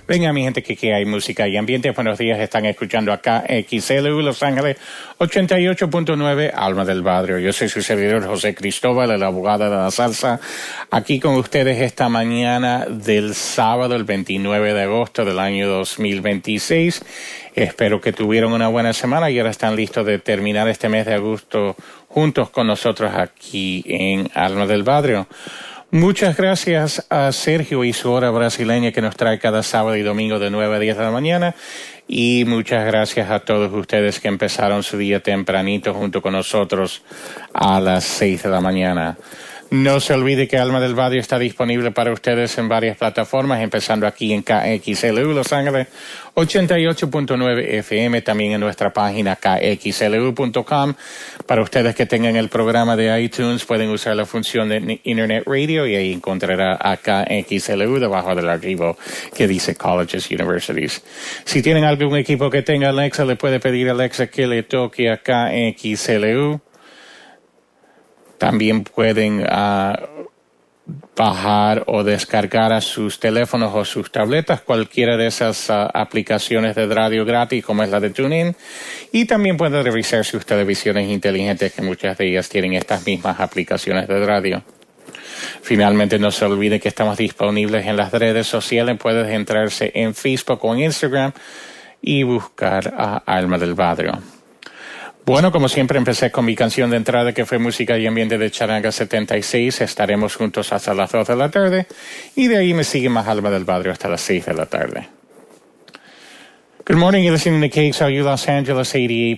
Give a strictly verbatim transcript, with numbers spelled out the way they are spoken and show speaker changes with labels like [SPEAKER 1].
[SPEAKER 1] Venga, mi gente, que, que hay música y ambiente. Buenos días, están escuchando acá X L U Los Ángeles ochenta y ocho punto nueve, Alma del Barrio. Yo soy su servidor José Cristóbal, el abogado de la salsa, aquí con ustedes esta mañana del sábado, el veintinueve de agosto del año dos mil veintiséis. Espero que tuvieron una buena semana y ahora están listos de terminar este mes de agosto juntos con nosotros aquí en Alma del Barrio. Muchas gracias a Sergio y su hora brasileña que nos trae cada sábado y domingo de nueve a diez de la mañana. Y muchas gracias a todos ustedes que empezaron su día tempranito junto con nosotros a las seis de la mañana. No se olvide que Alma del Barrio está disponible para ustedes en varias plataformas, empezando aquí en K X L U Los Ángeles ochenta y ocho punto nueve F M, también en nuestra página K X L U punto com. Para ustedes que tengan el programa de iTunes, pueden usar la función de Internet Radio y ahí encontrará a K X L U debajo del archivo que dice Colleges, Universities. Si tienen algún equipo que tenga Alexa, le puede pedir a Alexa que le toque a K X L U. También pueden uh, bajar o descargar a sus teléfonos o sus tabletas cualquiera de esas uh, aplicaciones de radio gratis como es la de TuneIn. Y también pueden revisar sus televisiones inteligentes, que muchas de ellas tienen estas mismas aplicaciones de radio. Finalmente, no se olvide que estamos disponibles en las redes sociales. Puedes entrarse en Facebook o en Instagram y buscar a Alma del Barrio. Bueno, como siempre, empecé con mi canción de entrada, que fue música y ambiente de Charanga setenta y seis. Estaremos juntos hasta las dos de la tarde. Y de ahí me sigue más Alma del Barrio hasta las seis de la tarde. Good morning, you're listening to K X L U Los Angeles eighty-eight